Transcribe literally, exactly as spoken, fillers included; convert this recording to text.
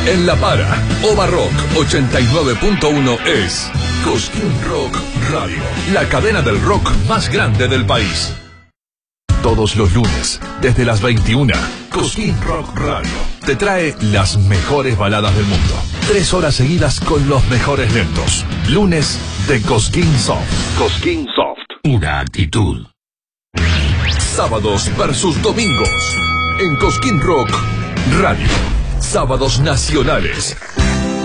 En La Para, Ova Rock ochenta y nueve punto uno es Cosquín Rock Radio, la cadena del rock más grande del país. Todos los lunes, desde las veintiuna, Cosquín Rock Radio te trae las mejores baladas del mundo. Tres horas seguidas con los mejores lentos. Lunes de Cosquín Soft. Cosquín Soft. Una actitud. Sábados versus domingos. En Cosquín Rock Radio. Sábados nacionales.